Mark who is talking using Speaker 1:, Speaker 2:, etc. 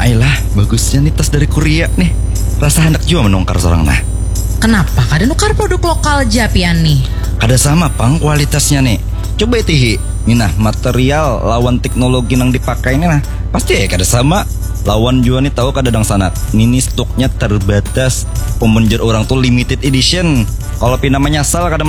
Speaker 1: Ayolah, bagusnya nih tas dari Korea nih. Rasa hendak juga menongkar seorang nah.
Speaker 2: Kenapa kada nukar produk lokal aja pian nih?
Speaker 1: Kada sama pang kualitasnya nih. Coba itihi. Ini nah material lawan teknologi yang dipakai ini nah. Pasti ya kada sama. Lawan juga nih tahu kada dang sana. Ini stoknya terbatas. Pemenjer orang tuh limited edition. Kalau namanya asal kada